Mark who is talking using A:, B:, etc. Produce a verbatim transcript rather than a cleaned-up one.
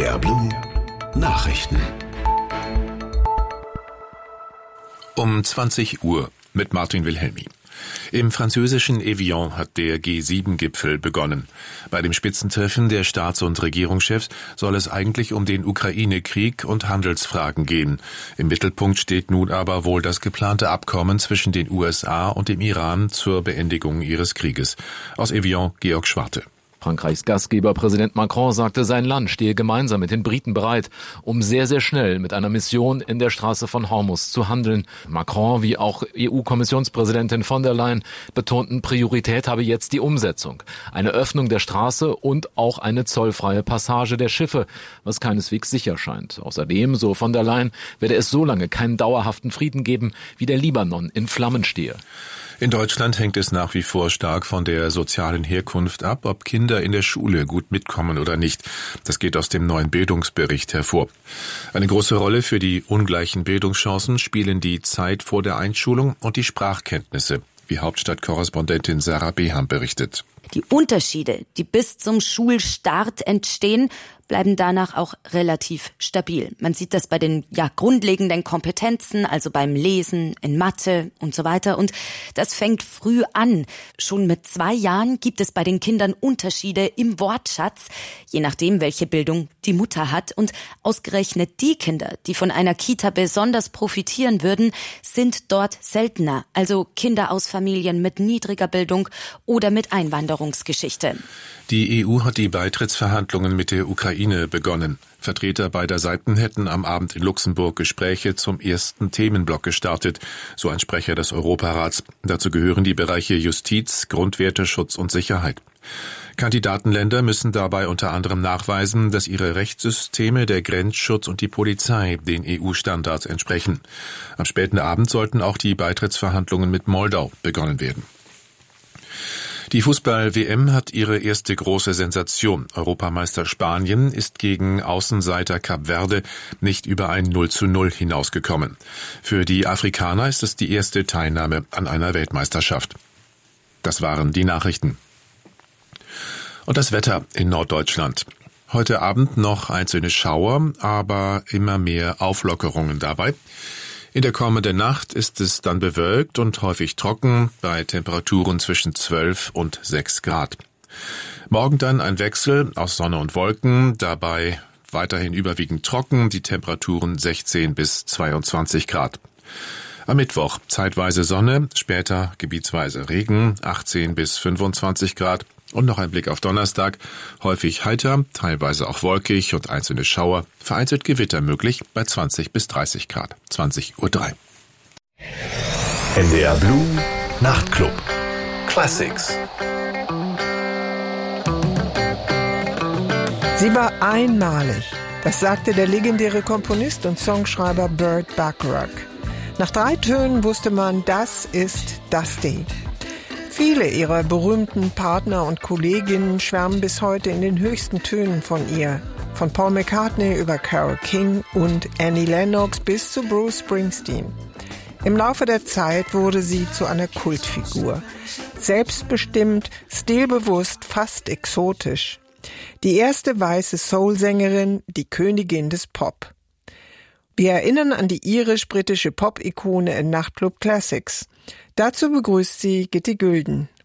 A: R Blue Nachrichten.
B: Um zwanzig Uhr mit Martin Wilhelmi. Im französischen Evian hat der G sieben Gipfel begonnen. Bei dem Spitzentreffen der Staats- und Regierungschefs soll es eigentlich um den Ukraine-Krieg und Handelsfragen gehen. Im Mittelpunkt steht nun aber wohl das geplante Abkommen zwischen den U S A und dem Iran zur Beendigung ihres Krieges. Aus Evian, Georg Schwarte.
C: Frankreichs Gastgeber Präsident Macron sagte, sein Land stehe gemeinsam mit den Briten bereit, um sehr, sehr schnell mit einer Mission in der Straße von Hormuz zu handeln. Macron wie auch E U-Kommissionspräsidentin von der Leyen betonten, Priorität habe jetzt die Umsetzung. Eine Öffnung der Straße und auch eine zollfreie Passage der Schiffe, was keineswegs sicher scheint. Außerdem, so von der Leyen, werde es so lange keinen dauerhaften Frieden geben, wie der Libanon in Flammen stehe.
B: In Deutschland hängt es nach wie vor stark von der sozialen Herkunft ab, ob Kinder in der Schule gut mitkommen oder nicht. Das geht aus dem neuen Bildungsbericht hervor. Eine große Rolle für die ungleichen Bildungschancen spielen die Zeit vor der Einschulung und die Sprachkenntnisse, wie Hauptstadtkorrespondentin Sarah Beham berichtet.
D: Die Unterschiede, die bis zum Schulstart entstehen, bleiben danach auch relativ stabil. Man sieht das bei den ja grundlegenden Kompetenzen, also beim Lesen, in Mathe und so weiter. Und das fängt früh an. Schon mit zwei Jahren gibt es bei den Kindern Unterschiede im Wortschatz, je nachdem, welche Bildung die Mutter hat. Und ausgerechnet die Kinder, die von einer Kita besonders profitieren würden, sind dort seltener. Also Kinder aus Familien mit niedriger Bildung oder mit Einwanderungsgeschichte.
B: Die E U hat die Beitrittsverhandlungen mit der Ukraine begonnen. Vertreter beider Seiten hätten am Abend in Luxemburg Gespräche zum ersten Themenblock gestartet, so ein Sprecher des Europarats. Dazu gehören die Bereiche Justiz, Grundwerte, Schutz und Sicherheit. Kandidatenländer müssen dabei unter anderem nachweisen, dass ihre Rechtssysteme, der Grenzschutz und die Polizei den E U-Standards entsprechen. Am späten Abend sollten auch die Beitrittsverhandlungen mit Moldau begonnen werden. Die Fußball-W M hat ihre erste große Sensation. Europameister Spanien ist gegen Außenseiter Kap Verde nicht über ein null zu null hinausgekommen. Für die Afrikaner ist es die erste Teilnahme an einer Weltmeisterschaft. Das waren die Nachrichten. Und das Wetter in Norddeutschland. Heute Abend noch einzelne Schauer, aber immer mehr Auflockerungen dabei. In der kommenden Nacht ist es dann bewölkt und häufig trocken bei Temperaturen zwischen zwölf und sechs Grad. Morgen dann ein Wechsel aus Sonne und Wolken, dabei weiterhin überwiegend trocken, die Temperaturen sechzehn bis zweiundzwanzig Grad. Am Mittwoch zeitweise Sonne, später gebietsweise Regen, achtzehn bis fünfundzwanzig Grad. Und noch ein Blick auf Donnerstag. Häufig heiter, teilweise auch wolkig und einzelne Schauer. Vereinzelt Gewitter möglich bei zwanzig bis dreißig Grad. zwanzig Uhr drei.
A: N D R Blue Nachtclub. Classics.
E: Sie war einmalig. Das sagte der legendäre Komponist und Songschreiber Burt Bacharach. Nach drei Tönen wusste man, das ist Dusty. Viele ihrer berühmten Partner und Kolleginnen schwärmen bis heute in den höchsten Tönen von ihr. Von Paul McCartney über Carole King und Annie Lennox bis zu Bruce Springsteen. Im Laufe der Zeit wurde sie zu einer Kultfigur. Selbstbestimmt, stilbewusst, fast exotisch. Die erste weiße Soul-Sängerin, die Königin des Pop. Wir erinnern an die irisch-britische Pop-Ikone in Nachtclub Classics. Dazu begrüßt sie Gitte Gülden.